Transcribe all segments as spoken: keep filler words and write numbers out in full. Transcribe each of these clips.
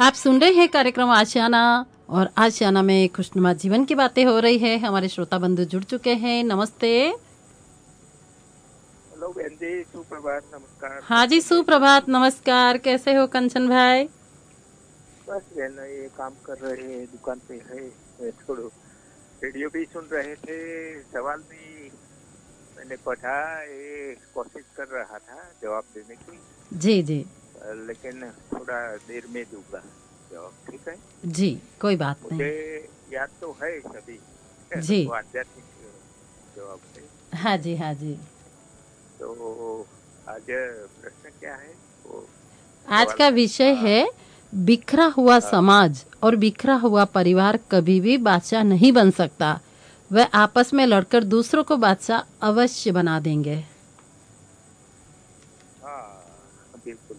आप सुन रहे हैं कार्यक्रम आशियाना और आशियाना में खुशनुमा जीवन की बातें हो रही है। हमारे श्रोता बंधु जुड़ चुके हैं। नमस्ते। हेलो बहन जी, सुप्रभात, नमस्कार। हाँ जी, सुप्रभात, नमस्कार। कैसे हो कंचन भाई? बस बहन ये काम कर रहे हैं, दुकान पे है, थोड़ा रेडियो भी सुन रहे थे, सवाल भी मैंने पढ़ा, ये कोशिश कर रहा था जवाब देने की। जी जी लेकिन थोड़ा देर में दूंगा जवाब, ठीक है जी, कोई बात मुझे नहीं। याद तो है सभी जी वो आध्यात्मिक जवाब है। हाँ जी हाँ जी। तो आज प्रश्न क्या है वो आज सवाल? का विषय हाँ है बिखरा हुआ हाँ समाज और बिखरा हुआ परिवार कभी भी बादशाह नहीं बन सकता। वह आपस में लड़कर दूसरों को बादशाह अवश्य बना देंगे। हाँ, बिल्कुल।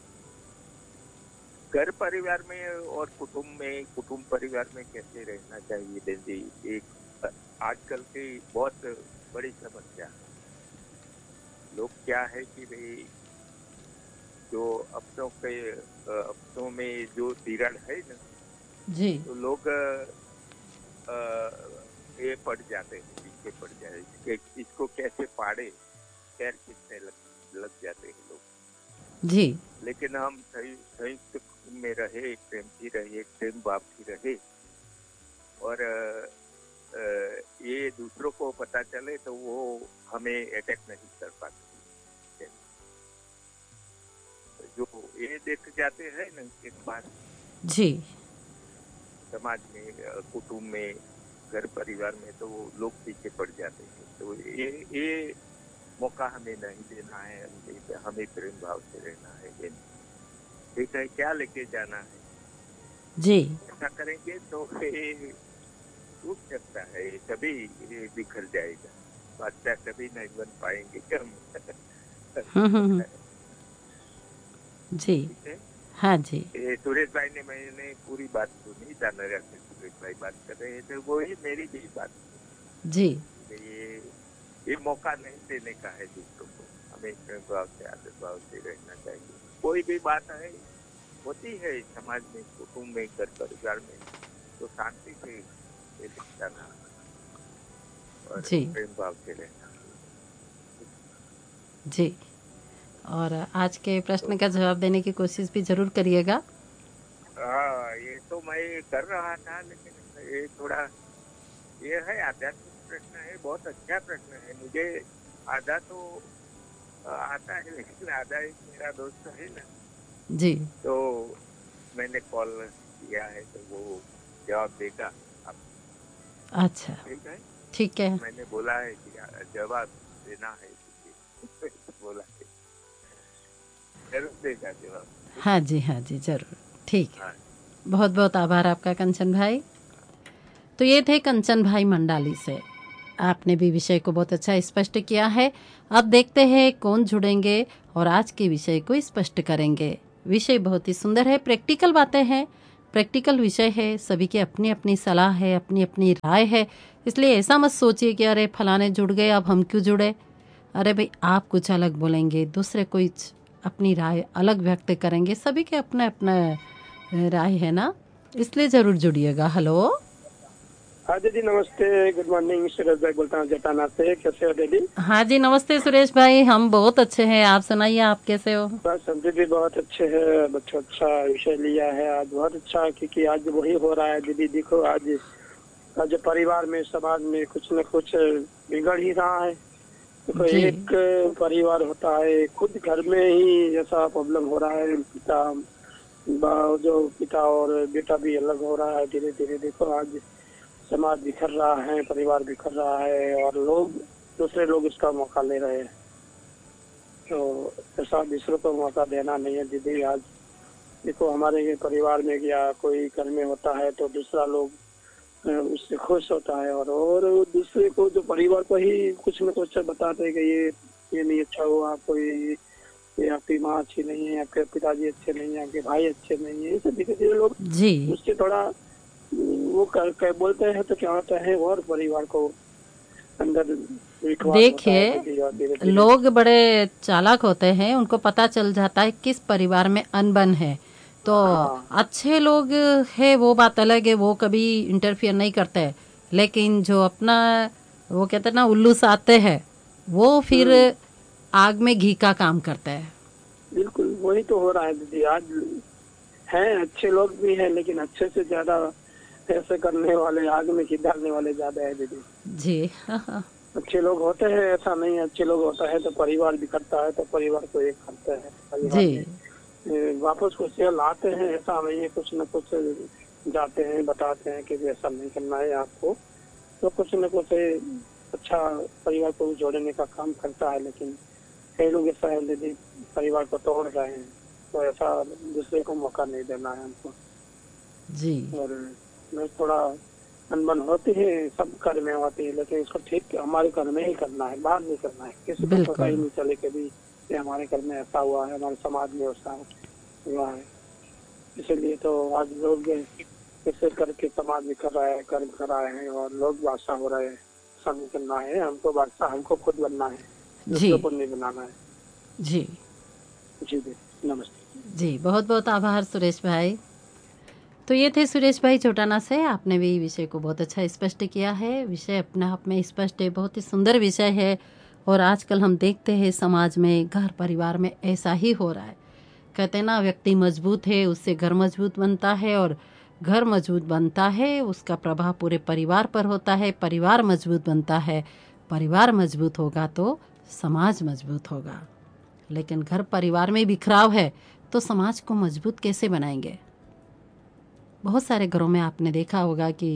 घर परिवार में और कुटुंब में, कुटुंब परिवार में कैसे रहना चाहिए बहन जी, एक आजकल की बहुत बड़ी समस्या। लोग क्या है कि भाई जो अपनों के अपनों में जो तिरड़ है ना, जी तो लोग आ, ये पड़ जाते हैं, पीछे पड़ जाते हैं, इसको कैसे पाड़े, पैर खींचने लग लग जाते हैं लोग। जी लेकिन हम संयुक्त कुटुंब में रहे, प्रेम की रहे, प्रेम भाव की रहे, और आ, ये दूसरों को पता चले तो वो हमें अटैक नहीं कर पाते। जो ये देख जाते हैं ना एक बार जी समाज में, कुटुंब में, घर परिवार में, तो वो लोग पीछे पड़ जाते हैं। तो ये ये मौका हमें नहीं देना है, हमें हमें प्रेम भाव से रहना है। ठीक है, क्या लेके जाना है जी ऐसा करेंगे तो टूट सकता है, तभी बिखर जाएगा, बादशाह कभी नहीं बन पाएंगे हम। हम्म हम्म हम्म, जी ठीक है। हाँ जी ये सुरेश भाई ने, मैंने पूरी बात सुनी, दानगर से सुरेश भाई बात कर रहे थे, वो ही मेरी भी बात जी सुनी। ये ये मौका नहीं देने का है दूसरों को, हमें प्रेम भाव से, आदर भाव से रहना चाहिए। कोई भी बात है होती है समाज में, कुटुंब में, घर परिवार में, तो शांति से जाना और जी प्रेम भाव से रहना। जी। और आज के तो प्रश्न का जवाब देने की कोशिश भी जरूर करिएगा। हाँ, ये तो मैं कर रहा था, लेकिन ये थोड़ा ये है आध्यात्मिक प्रश्न है, बहुत अच्छा प्रश्न है। मुझे आधा तो आता है, लेकिन आधा एक मेरा दोस्त है ना, जी तो मैंने कॉल किया है, तो वो जवाब देगा आप। अच्छा ठीक है, ठीक है। मैंने बोला है कि जवाब देना है तुझे। बोला है जरूर देगा जवाब। ठीक हाँ है। जी हाँ जी जरूर। ठीक है। हाँ बहुत बहुत आभार आपका कंचन भाई। तो ये थे कंचन भाई मंडाली से। आपने भी विषय को बहुत अच्छा स्पष्ट किया है। अब देखते हैं कौन जुड़ेंगे और आज के विषय को स्पष्ट करेंगे। विषय बहुत ही सुंदर है, प्रैक्टिकल बातें हैं, प्रैक्टिकल विषय है, सभी की अपनी अपनी सलाह है, अपनी अपनी राय है। इसलिए ऐसा मत सोचिए कि अरे फलाने जुड़ गए अब हम क्यों जुड़े। अरे भाई, आप कुछ अलग बोलेंगे, दूसरे कुछ अपनी राय अलग व्यक्त करेंगे, सभी के अपना अपना राय है ना, इसलिए जरूर जुड़िएगा। हेलो। हाँ दीदी नमस्ते, गुड मॉर्निंग। सुरेश भाई बोलता हूँ जटाना से। कैसे हो दीदी? हाँ जी नमस्ते सुरेश भाई, हम बहुत अच्छे हैं। आप सुनाइए, आप कैसे हो? बस हम दीदी बहुत अच्छे हैं। अच्छा अच्छा विषय लिया है आज, बहुत अच्छा, क्योंकि आज वही हो रहा है दीदी। देखो आज आज परिवार में, समाज में कुछ न कुछ बिगड़ ही रहा है। देखो जी एक परिवार होता है, खुद घर में ही ऐसा प्रॉब्लम हो रहा है। पिता जो पिता और बेटा भी अलग हो रहा है धीरे धीरे। देखो आज समाज बिखर रहा है, परिवार बिखर रहा है, और लोग दूसरे लोग इसका मौका ले रहे हैं। तो ऐसा दूसरों को मौका देना नहीं है दीदी। आज देखो हमारे परिवार में या कोई घर में होता है तो दूसरा लोग उससे खुश होता है, और और दूसरे को, जो परिवार को ही कुछ न कुछ बताते हैं कि ये ये नहीं अच्छा हुआ, आपको ये ये आपकी माँ अच्छी नहीं है, आपके पिताजी अच्छे नहीं है, आपके भाई अच्छे नहीं है। ये धीरे धीरे लोग जी उससे थोड़ा वो कर, कर बोलते हैं, तो क्या होता है और परिवार को अंदर विश्वास होता है देखिए, दीदी, और धीरे धीरे। लोग बड़े चालाक होते हैं, उनको पता चल जाता है किस परिवार में अनबन है, तो अच्छे लोग है वो बात अलग है, वो कभी इंटरफियर नहीं करते हैं, लेकिन जो अपना वो कहते हैं ना उल्लूस आते हैं वो फिर आग में घी का काम करते हैं। बिल्कुल वही तो हो रहा है दीदी। आज हैं अच्छे लोग भी हैं, लेकिन अच्छे से ज्यादा ऐसे करने वाले, आग में घी डालने वाले ज्यादा है दीदी जी। अच्छे लोग होते हैं ऐसा नहीं है, अच्छे लोग होता है तो परिवार बिखरता है, तो परिवार को एक करते हैं, परिवार जी में वापस कुछ लाते हैं, ऐसा नहीं है, कुछ न कुछ जाते हैं बताते हैं कि ऐसा नहीं करना है आपको, तो कुछ न कुछ अच्छा परिवार को जोड़ने का काम करता है। लेकिन कई लोग ऐसा है दीदी परिवार को तोड़ रहे हैं, तो ऐसा दूसरे को मौका नहीं देना है हमको जी। और मैं थोड़ा अनबन होती है, सब घर में होती है, लेकिन इसको ठीक हमारे घर में ही करना है, बाहर नहीं करना है, किसी को पता ही नहीं चले कि भी ये हमारे घर में ऐसा हुआ है, हमारे समाज में ऐसा हुआ है। इसीलिए तो आज लोग ऐसे करके समाज में कर रहे हैं, कर्म कर रहे हैं और लोग बादशाह हो रहे हैं। ऐसा नहीं करना है हमको, बादशाह हमको खुद बनना है, दूसरों को नहीं बनाना है। जी जी जी नमस्ते जी, बहुत बहुत आभार सुरेश भाई। तो ये थे सुरेश भाई छोटाना से, आपने भी विषय को बहुत अच्छा स्पष्ट किया है। विषय अपने आप में स्पष्ट है, बहुत ही सुंदर विषय है और आजकल हम देखते हैं समाज में, घर परिवार में ऐसा ही हो रहा है। कहते हैं ना व्यक्ति मजबूत है उससे घर मजबूत बनता है और घर मजबूत बनता है उसका प्रभाव पूरे परिवार पर होता है, परिवार मजबूत बनता है, परिवार मजबूत होगा तो समाज मजबूत होगा। लेकिन घर परिवार में बिखराव है तो समाज को मजबूत कैसे बनाएंगे? बहुत सारे घरों में आपने देखा होगा कि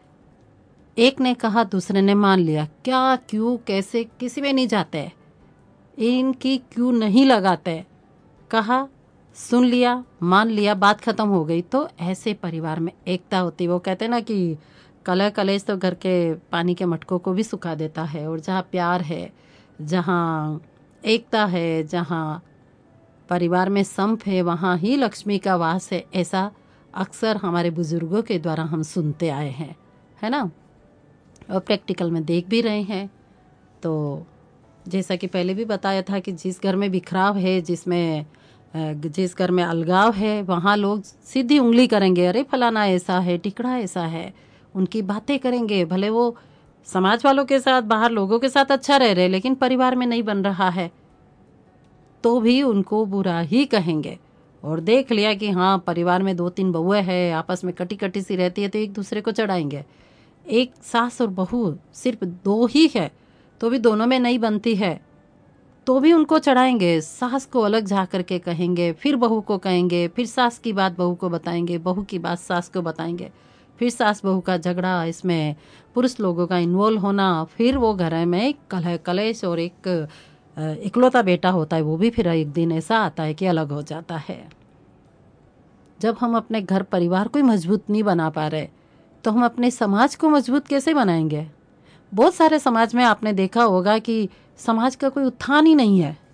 एक ने कहा दूसरे ने मान लिया, क्या क्यों कैसे किसी में नहीं जाते, इनकी क्यों नहीं लगाते, कहा सुन लिया मान लिया बात खत्म हो गई। तो ऐसे परिवार में एकता होती। वो कहते हैं ना कि कलह कलेश तो घर के पानी के मटकों को भी सुखा देता है, और जहाँ प्यार है, जहाँ एकता है, जहाँ परिवार में संप है, वहाँ ही लक्ष्मी का वास है। ऐसा अक्सर हमारे बुजुर्गों के द्वारा हम सुनते आए हैं, है ना, और प्रैक्टिकल में देख भी रहे हैं। तो जैसा कि पहले भी बताया था कि जिस घर में बिखराव है, जिसमें जिस घर में अलगाव है, वहाँ लोग सीधी उंगली करेंगे, अरे फलाना ऐसा है, टिकड़ा ऐसा है, उनकी बातें करेंगे। भले वो समाज वालों के साथ, बाहर लोगों के साथ अच्छा रह रहे, लेकिन परिवार में नहीं बन रहा है तो भी उनको बुरा ही कहेंगे। और देख लिया कि हाँ परिवार में दो तीन बहुएं हैं, आपस में कटी कटी सी रहती है, तो एक दूसरे को चढ़ाएंगे। एक सास और बहू सिर्फ दो ही है तो भी दोनों में नहीं बनती है तो भी उनको चढ़ाएंगे। सास को अलग जा करके कहेंगे, फिर बहू को कहेंगे, फिर सास की बात बहू को बताएंगे, बहू की बात सास को बताएंगे, फिर सास बहू का झगड़ा, इसमें पुरुष लोगों का इन्वॉल्व होना, फिर वो घर में कलह कलेश, और एक इकलौता बेटा होता है वो भी फिर एक दिन ऐसा आता है कि अलग हो जाता है। जब हम अपने घर परिवार को मजबूत नहीं बना पा रहे तो हम अपने समाज को मजबूत कैसे बनाएंगे? बहुत सारे समाज में आपने देखा होगा कि समाज का कोई उत्थान ही नहीं है,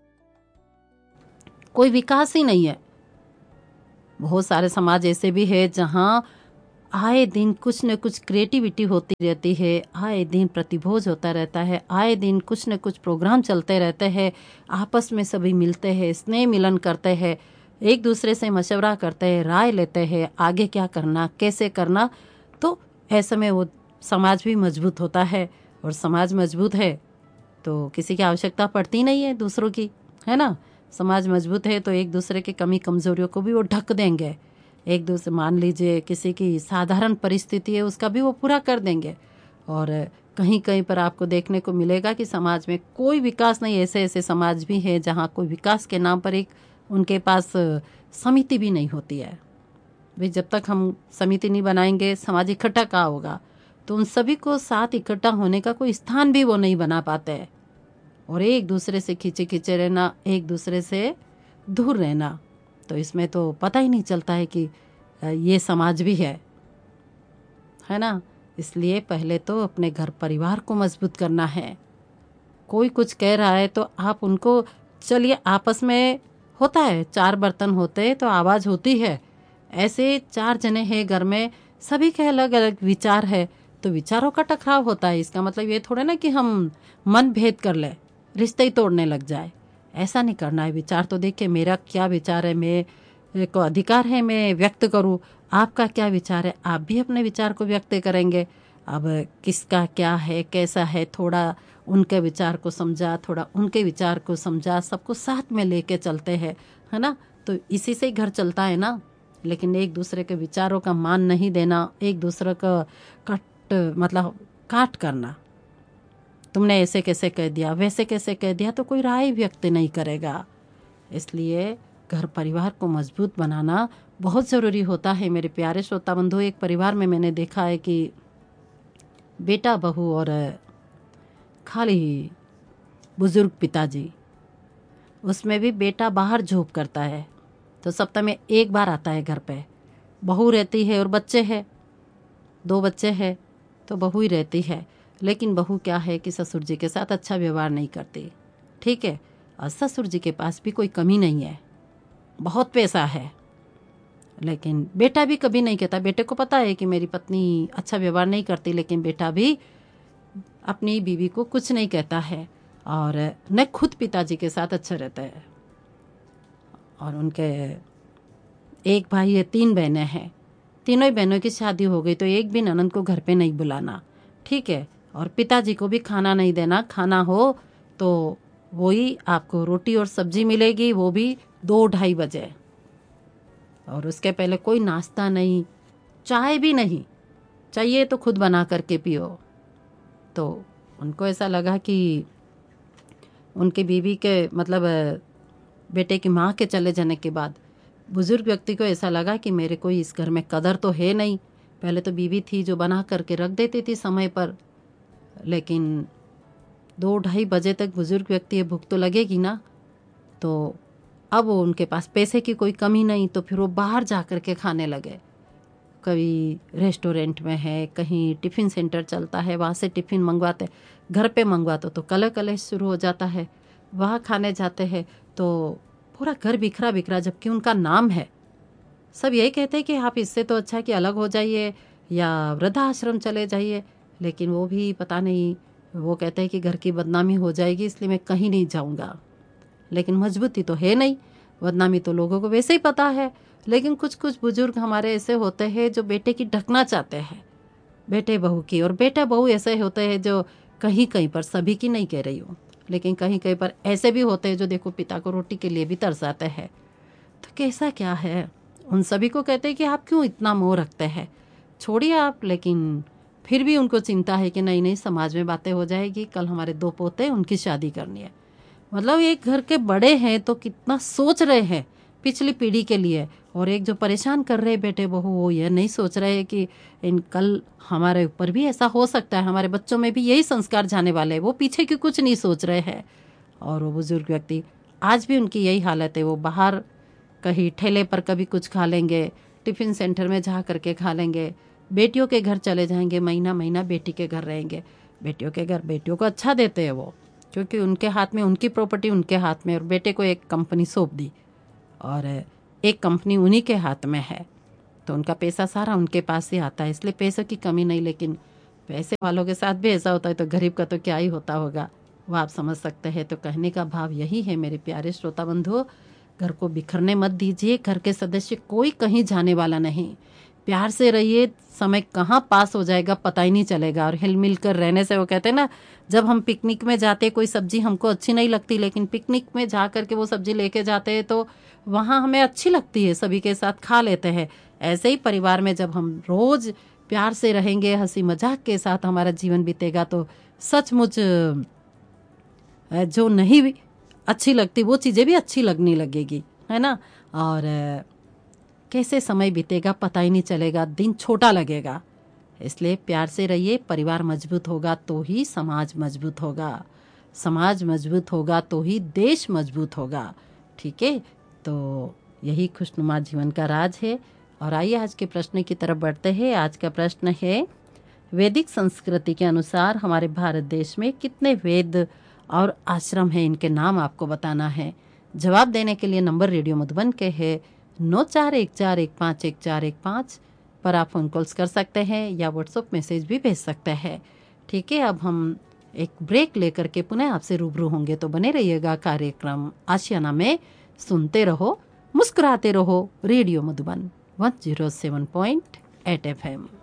कोई विकास ही नहीं है। बहुत सारे समाज ऐसे भी है जहाँ आए दिन कुछ न कुछ क्रिएटिविटी होती रहती है, आए दिन प्रतिभोज होता रहता है, आए दिन कुछ न कुछ प्रोग्राम चलते रहते हैं, आपस में सभी मिलते हैं, स्नेह मिलन करते हैं, एक दूसरे से मशवरा करते हैं, राय लेते हैं आगे क्या करना, कैसे करना। तो ऐसे में वो समाज भी मजबूत होता है, और समाज मजबूत है तो किसी की आवश्यकता पड़ती नहीं है दूसरों की, है ना। समाज मजबूत है तो एक दूसरे की कमी कमजोरियों को भी वो ढक देंगे। एक दूसरे, मान लीजिए किसी की साधारण परिस्थिति है उसका भी वो पूरा कर देंगे। और कहीं कहीं पर आपको देखने को मिलेगा कि समाज में कोई विकास नहीं, ऐसे ऐसे समाज भी है जहाँ कोई विकास के नाम पर एक उनके पास समिति भी नहीं होती है। भाई जब तक हम समिति नहीं बनाएंगे समाज इकट्ठा कहाँ होगा? तो उन सभी को साथ इकट्ठा होने का कोई स्थान भी वो नहीं बना पाते हैं, और एक दूसरे से खींचे खींचे रहना, एक दूसरे से दूर रहना। तो इसमें तो पता ही नहीं चलता है कि ये समाज भी है, है ना। इसलिए पहले तो अपने घर परिवार को मजबूत करना है। कोई कुछ कह रहा है तो आप उनको, चलिए आपस में होता है, चार बर्तन होते हैं तो आवाज़ होती है, ऐसे चार जने हैं घर में, सभी के अलग अलग विचार है तो विचारों का टकराव होता है। इसका मतलब ये थोड़ा ना कि हम मन भेद कर ले, रिश्ते ही तोड़ने लग जाए, ऐसा नहीं करना है। विचार तो देखिए मेरा क्या विचार है, मैं को अधिकार है मैं व्यक्त करूं। आपका क्या विचार है, आप भी अपने विचार को व्यक्त करेंगे। अब किसका क्या है कैसा है, थोड़ा उनके विचार को समझा, थोड़ा उनके विचार को समझा, सबको साथ में लेके चलते हैं, है ना। तो इसी से ही घर चलता है ना। लेकिन एक दूसरे के विचारों का मान नहीं देना, एक दूसरे का कट मतलब काट करना, तुमने ऐसे कैसे कह दिया, वैसे कैसे कह दिया, तो कोई राय व्यक्त नहीं करेगा। इसलिए घर परिवार को मजबूत बनाना बहुत ज़रूरी होता है मेरे प्यारे श्रोता बंधु। एक परिवार में मैंने देखा है कि बेटा बहू और खाली बुजुर्ग पिताजी, उसमें भी बेटा बाहर जॉब करता है तो सप्ताह में एक बार आता है घर पे। बहू रहती है और बच्चे हैं, दो बच्चे हैं तो बहू ही रहती है। लेकिन बहू क्या है कि ससुर जी के साथ अच्छा व्यवहार नहीं करती, ठीक है। और ससुर जी के पास भी कोई कमी नहीं है, बहुत पैसा है। लेकिन बेटा भी कभी नहीं कहता, बेटे को पता है कि मेरी पत्नी अच्छा व्यवहार नहीं करती, लेकिन बेटा भी अपनी बीवी को कुछ नहीं कहता है। और न खुद पिताजी के साथ अच्छा रहता है। और उनके एक भाई है, तीन बहनें हैं, तीनों ही बहनों की शादी हो गई तो एक भी ननद को घर पे नहीं बुलाना, ठीक है। और पिताजी को भी खाना नहीं देना, खाना हो तो वही आपको रोटी और सब्जी मिलेगी, वो भी दो ढाई बजे। और उसके पहले कोई नाश्ता नहीं, चाय भी नहीं, चाहिए तो खुद बना करके पियो। तो उनको ऐसा लगा कि उनकी बीवी के मतलब बेटे की माँ के चले जाने के बाद बुजुर्ग व्यक्ति को ऐसा लगा कि मेरे कोई इस घर में कदर तो है नहीं। पहले तो बीवी थी जो बना करके रख देती थी समय पर, लेकिन दो ढाई बजे तक बुजुर्ग व्यक्ति है, भूख तो लगेगी ना। तो अब वो उनके पास पैसे की कोई कमी नहीं, तो फिर वो बाहर जा कर के खाने लगे। कभी रेस्टोरेंट में है, कहीं टिफ़िन सेंटर चलता है, वहाँ से टिफ़िन मंगवाते, घर पे मंगवाते तो कलह कलह शुरू हो जाता है। वहाँ खाने जाते हैं तो पूरा घर बिखरा बिखरा, जबकि उनका नाम है। सब यही कहते हैं कि आप इससे तो अच्छा कि अलग हो जाइए या वृद्धाश्रम चले जाइए, लेकिन वो भी पता नहीं, वो कहते हैं कि घर की बदनामी हो जाएगी इसलिए मैं कहीं नहीं जाऊंगा। लेकिन मजबूती तो है नहीं, बदनामी तो लोगों को वैसे ही पता है। लेकिन कुछ कुछ बुजुर्ग हमारे ऐसे होते हैं जो बेटे की ढकना चाहते हैं, बेटे बहू की। और बेटा बहू ऐसे होते हैं जो कहीं कहीं पर, सभी की नहीं कह रही हूँ, लेकिन कहीं कहीं पर ऐसे भी होते हैं जो देखो पिता को रोटी के लिए भी तरसाते हैं। तो कैसा क्या है, उन सभी को कहते हैं कि आप क्यों इतना मोह रखते हैं, छोड़िए आप। लेकिन फिर भी उनको चिंता है कि नहीं नहीं समाज में बातें हो जाएगी, कल हमारे दो पोते उनकी शादी करनी है। मतलब एक घर के बड़े हैं तो कितना सोच रहे हैं पिछली पीढ़ी के लिए। और एक जो परेशान कर रहे बेटे बहू, वो ये नहीं सोच रहे हैं कि इन कल हमारे ऊपर भी ऐसा हो सकता है, हमारे बच्चों में भी यही संस्कार जाने वाले हैं। वो पीछे की कुछ नहीं सोच रहे हैं। और वो बुजुर्ग व्यक्ति आज भी उनकी यही हालत है, वो बाहर कहीं ठेले पर कभी कुछ खा लेंगे, टिफ़िन सेंटर में जा करके खा लेंगे, बेटियों के घर चले जाएंगे, महीना महीना बेटी के घर रहेंगे। बेटियों के घर बेटियों को अच्छा देते हैं वो, क्योंकि उनके हाथ में, उनकी प्रॉपर्टी उनके हाथ में, और बेटे को एक कंपनी सौंप दी और एक कंपनी उन्हीं के हाथ में है, तो उनका पैसा सारा उनके पास ही आता है, इसलिए पैसों की कमी नहीं। लेकिन पैसे वालों के साथ भी ऐसा होता है तो गरीब का तो क्या ही होता होगा, वो आप समझ सकते हैं। तो कहने का भाव यही है मेरे प्यारे श्रोता बंधुओं, घर को बिखरने मत दीजिए। घर के सदस्य कोई कहीं जाने वाला नहीं, प्यार से रहिए, समय कहाँ पास हो जाएगा पता ही नहीं चलेगा। और हिल मिल कर रहने से, वो कहते हैं ना, जब हम पिकनिक में जाते, कोई सब्जी हमको अच्छी नहीं लगती, लेकिन पिकनिक में जा करके वो सब्जी लेके जाते हैं तो वहाँ हमें अच्छी लगती है, सभी के साथ खा लेते हैं। ऐसे ही परिवार में जब हम रोज प्यार से रहेंगे, हंसी मजाक के साथ हमारा जीवन बीतेगा, तो सचमुच जो नहीं भी अच्छी लगती वो चीज़ें भी अच्छी लगने लगेगी, है ना। और कैसे समय बीतेगा पता ही नहीं चलेगा, दिन छोटा लगेगा। इसलिए प्यार से रहिए, परिवार मजबूत होगा तो ही समाज मजबूत होगा, समाज मजबूत होगा तो ही देश मजबूत होगा, ठीक है। तो यही खुशनुमा जीवन का राज है। और आइए आज के प्रश्न की तरफ बढ़ते हैं। आज का प्रश्न है, वैदिक संस्कृति के अनुसार हमारे भारत देश में कितने वेद और आश्रम हैं, इनके नाम आपको बताना है। जवाब देने के लिए नंबर रेडियो मधुबन के है नौ चार एक चार एक पाँच एक चार एक पाँच पर आप फोन कॉल्स कर सकते हैं या व्हाट्सएप मैसेज भी भेज सकते हैं, ठीक है। अब हम एक ब्रेक लेकर के पुनः आपसे रूबरू होंगे, तो बने रहिएगा कार्यक्रम आशियाना में। सुनते रहो मुस्कुराते रहो। Radio Madhuban one zero seven point eight F M.